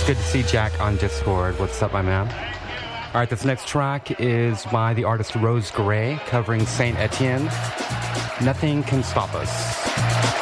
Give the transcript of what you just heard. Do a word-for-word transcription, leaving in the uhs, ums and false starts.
Good to see Jack on Discord. What's up, my man? All right, this next track is by the artist Rose Gray, covering Saint Etienne. Nothing Can Stop Us.